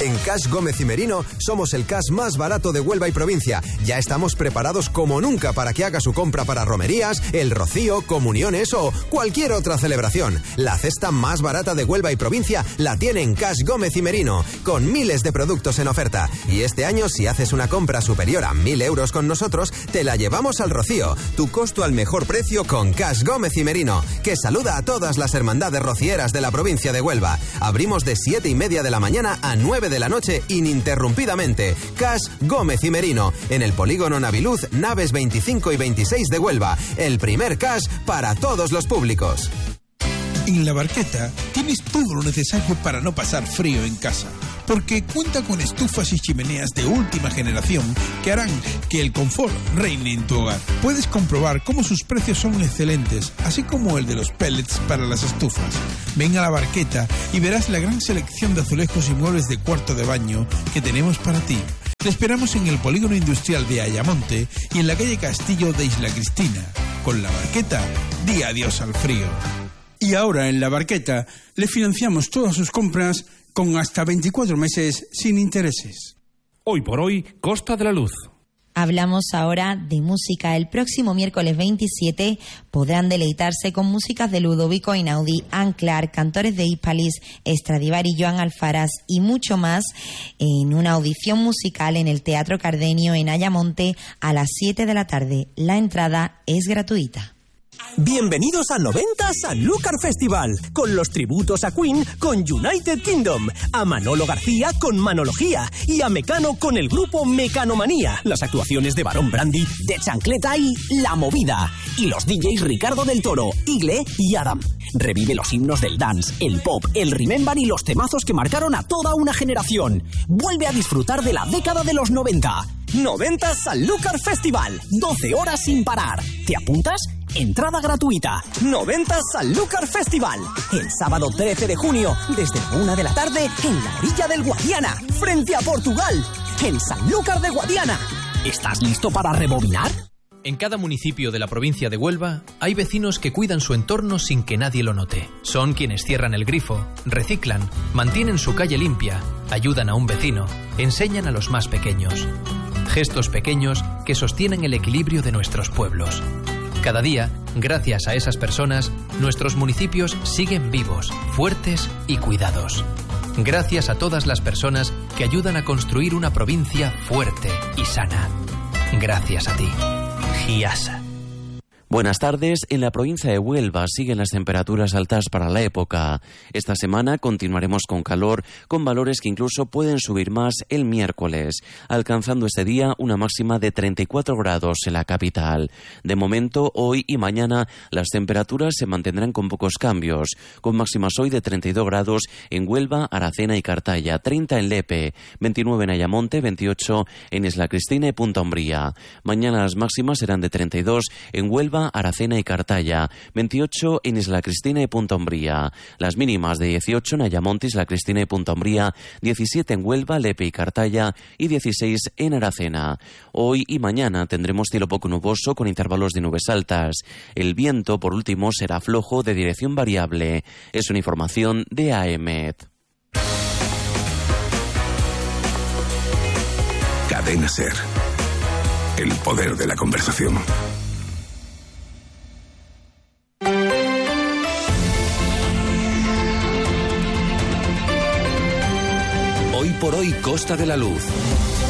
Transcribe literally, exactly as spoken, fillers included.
En Cash Gómez y Merino somos el cash más barato de Huelva y provincia. Ya estamos preparados como nunca para que haga su compra para romerías, el rocío, comuniones o cualquier otra celebración. La cesta más barata de Huelva y provincia la tiene en Cash Gómez y Merino, con miles de productos en oferta. Y este año, si haces una compra superior a mil euros con nosotros, te la llevamos al rocío. Tu costo al mejor precio con Cash Gómez y Merino, que saluda a todas las hermandades rocieras de la provincia de Huelva. Abrimos de siete y media de la mañana a nueve de la noche ininterrumpidamente. Cash Gómez y Merino, en el polígono Naviluz, naves veinticinco y veintiséis de Huelva. El primer cash para todos los públicos. En La Barqueta tienes todo lo necesario para no pasar frío en casa, porque cuenta con estufas y chimeneas de última generación que harán que el confort reine en tu hogar. Puedes comprobar cómo sus precios son excelentes, así como el de los pellets para las estufas. Ven a La Barqueta y verás la gran selección de azulejos y muebles de cuarto de baño que tenemos para ti. Te esperamos en el polígono industrial de Ayamonte y en la calle Castillo de Isla Cristina. Con La Barqueta, di adiós al frío. Y ahora en La Barqueta le financiamos todas sus compras con hasta veinticuatro meses sin intereses. Hoy por hoy, Costa de la Luz. Hablamos ahora de música. El próximo miércoles veintisiete podrán deleitarse con músicas de Ludovico Einaudi, Anne Clark, cantores de Hispalis, Stradivari, Joan Alfaraz y mucho más en una audición musical en el Teatro Cardenio en Ayamonte a las siete de la tarde. La entrada es gratuita. Bienvenidos a noventa Sanlúcar Festival, con los tributos a Queen con United Kingdom, a Manolo García con Manología y a Mecano con el grupo Mecanomanía, las actuaciones de Barón Brandy, de Chancleta y La Movida, y los D Js Ricardo del Toro, Igle y Adam. Revive los himnos del dance, el pop, el remember y los temazos que marcaron a toda una generación. Vuelve a disfrutar de la década de los noventa. noventa Sanlúcar Festival, doce horas sin parar. ¿Te apuntas? Entrada gratuita. noventa Sanlúcar Festival. El sábado trece de junio, desde la una de la tarde, en la orilla del Guadiana, frente a Portugal, en Sanlúcar de Guadiana. ¿Estás listo para rebobinar? En cada municipio de la provincia de Huelva hay vecinos que cuidan su entorno sin que nadie lo note. Son quienes cierran el grifo, reciclan, mantienen su calle limpia, ayudan a un vecino, enseñan a los más pequeños. Gestos pequeños que sostienen el equilibrio de nuestros pueblos. Cada día, gracias a esas personas, nuestros municipios siguen vivos, fuertes y cuidados. Gracias a todas las personas que ayudan a construir una provincia fuerte y sana. Gracias a ti. Giasa. Buenas tardes. En la provincia de Huelva siguen las temperaturas altas para la época. Esta semana continuaremos con calor, con valores que incluso pueden subir más el miércoles, alcanzando este día una máxima de treinta y cuatro grados en la capital. De momento, hoy y mañana las temperaturas se mantendrán con pocos cambios, con máximas hoy de treinta y dos grados en Huelva, Aracena y Cartaya, treinta en Lepe, veintinueve en Ayamonte, veintiocho en Isla Cristina y Punta Umbría. Mañana las máximas serán de treinta y dos en Huelva, Aracena y Cartaya, veintiocho en Isla Cristina y Punta Umbría. Las mínimas de dieciocho en Ayamonte, Isla Cristina y Punta Umbría, diecisiete en Huelva, Lepe y Cartaya y dieciséis en Aracena. Hoy y mañana tendremos cielo poco nuboso con intervalos de nubes altas. El viento, por último, será flojo de dirección variable. Es una información de A E M E T. Cadena SER. El poder de la conversación. Hoy por hoy, Costa de la Luz.